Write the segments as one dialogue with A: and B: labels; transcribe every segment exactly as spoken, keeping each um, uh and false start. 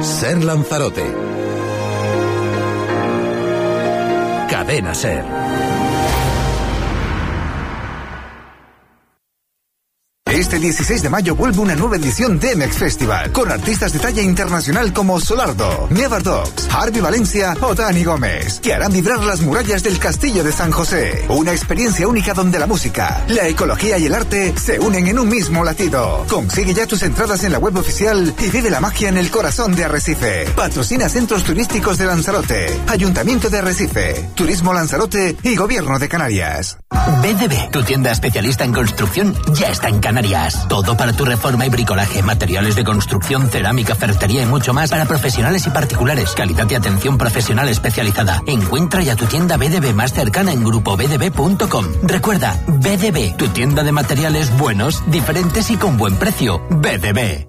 A: Ser Lanzarote. Cadena Ser.
B: Este dieciséis de mayo vuelve una nueva edición de M X Festival, con artistas de talla internacional como Solardo, Never Dogs, Harvey Valencia o Dani Gómez, que harán vibrar las murallas del Castillo de San José. Una experiencia única donde la música, la ecología y el arte se unen en un mismo latido. Consigue ya tus entradas en la web oficial y vive la magia en el corazón de Arrecife. Patrocina Centros Turísticos de Lanzarote, Ayuntamiento de Arrecife, Turismo Lanzarote y Gobierno de Canarias.
C: B D B, tu tienda especialista en construcción, ya está en Canarias. Todo para tu reforma y bricolaje, materiales de construcción, cerámica, ferretería y mucho más para profesionales y particulares. Calidad y atención profesional especializada. Encuentra ya tu tienda B D B más cercana en grupo b d b punto com. Recuerda, B D B, tu tienda de materiales buenos, diferentes y con buen precio. B D B.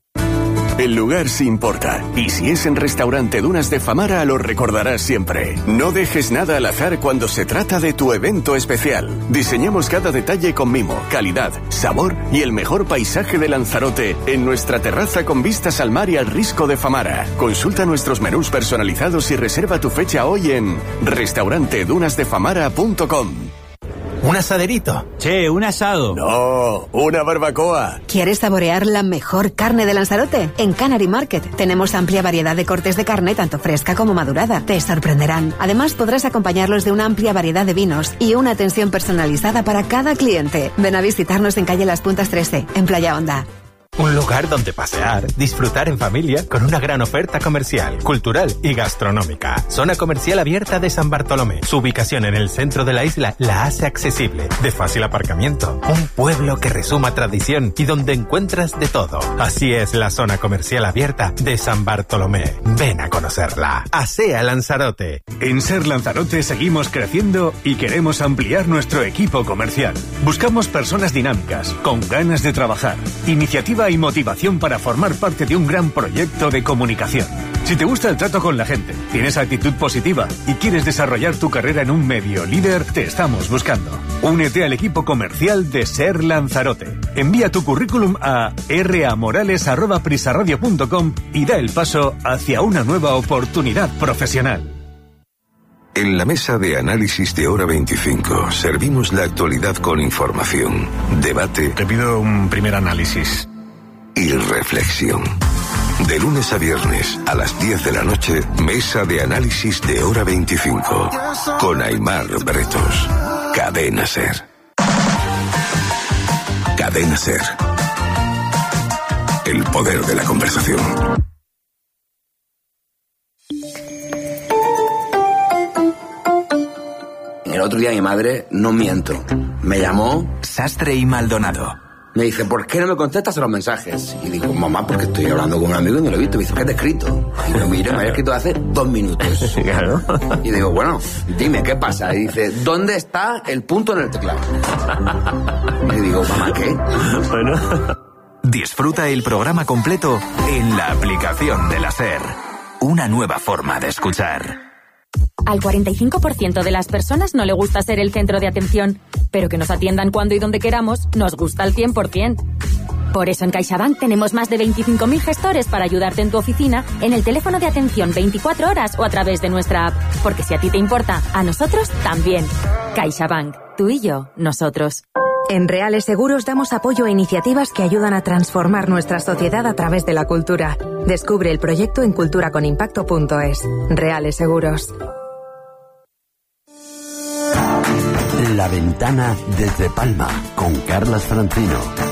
D: El lugar sí importa, y si es en Restaurante Dunas de Famara lo recordarás siempre. No dejes nada al azar cuando se trata de tu evento especial. Diseñamos cada detalle con mimo, calidad, sabor y el mejor paisaje de Lanzarote en nuestra terraza con vistas al mar y al risco de Famara. Consulta nuestros menús personalizados y reserva tu fecha hoy en restaurante dunas de famara punto com.
E: ¿Un asaderito?
F: Che, un asado.
D: No, una barbacoa.
G: ¿Quieres saborear la mejor carne de Lanzarote? En Canary Market tenemos amplia variedad de cortes de carne, tanto fresca como madurada. Te sorprenderán. Además, podrás acompañarlos de una amplia variedad de vinos y una atención personalizada para cada cliente. Ven a visitarnos en calle Las Puntas trece, en Playa Honda.
E: Un lugar donde pasear, disfrutar en familia con una gran oferta comercial, cultural y gastronómica. Zona comercial abierta de San Bartolomé. Su ubicación en el centro de la isla la hace accesible, de fácil aparcamiento. Un pueblo que resuma tradición y donde encuentras de todo. Así es la zona comercial abierta de San Bartolomé. Ven a conocerla. Asea Lanzarote.
H: En Ser Lanzarote seguimos creciendo y queremos ampliar nuestro equipo comercial. Buscamos personas dinámicas, con ganas de trabajar, iniciativa y motivación para formar parte de un gran proyecto de comunicación. Si te gusta el trato con la gente, tienes actitud positiva y quieres desarrollar tu carrera en un medio líder, te estamos buscando. Únete al equipo comercial de Ser Lanzarote. Envía tu currículum a r a morales arroba prisaradio punto com y da el paso hacia una nueva oportunidad profesional.
I: En la mesa de análisis de Hora veinticinco servimos la actualidad con información, debate.
H: Te pido un primer análisis.
I: Y reflexión. De lunes a viernes a las diez de la noche, mesa de análisis de Hora veinticinco. Con Aimar Bretos. Cadena Ser. Cadena Ser. El poder de la conversación.
J: El otro día mi madre, no miento, me llamó
C: Sastre y Maldonado.
J: Me dice, ¿por qué no me contestas a los mensajes? Y digo, mamá, porque estoy hablando con un amigo y no lo he visto. Me dice, ¿qué te he escrito? Y digo, mira, me había escrito hace dos minutos.
C: Claro.
J: Y digo, bueno, dime, ¿qué pasa? Y dice, ¿dónde está el punto en el teclado? Y digo, mamá, ¿qué?
C: Bueno. Disfruta el programa completo en la aplicación de la SER. Una nueva forma de escuchar.
K: Al cuarenta y cinco por ciento de las personas no le gusta ser el centro de atención, pero que nos atiendan cuando y donde queramos nos gusta al cien por ciento. Por eso en CaixaBank tenemos más de veinticinco mil gestores para ayudarte en tu oficina, en el teléfono de atención veinticuatro horas o a través de nuestra app. Porque si a ti te importa, a nosotros también. CaixaBank, tú y yo, nosotros.
L: En Reales Seguros damos apoyo a iniciativas que ayudan a transformar nuestra sociedad a través de la cultura. Descubre el proyecto en cultura con impacto punto es. Reales Seguros.
M: La Ventana desde Palma, con Carlas Francino.